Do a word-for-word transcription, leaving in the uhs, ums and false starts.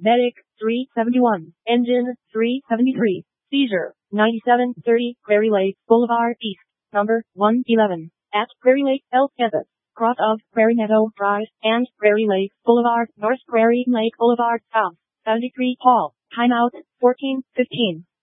Medic, three seventy-one. Engine, three seventy-three. Seizure, ninety-seven thirty, Prairie Lake Boulevard East, number one eleven, at Prairie Lake, El Campus, cross of Prairie Meadow Drive, and Prairie Lake Boulevard North, Prairie Lake Boulevard South, seventy-three Hall. Timeout, fourteen fifteen.